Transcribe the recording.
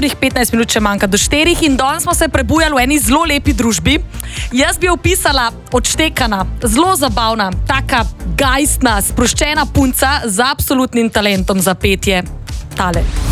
dobrih 15 minut, če manjka do 4 in danes smo se prebujali v eni zelo lepi družbi. Jaz bi opisala odštekana, zelo zabavna, taka gajstna, sproščena punca z absolutnim talentom za petje. Tale.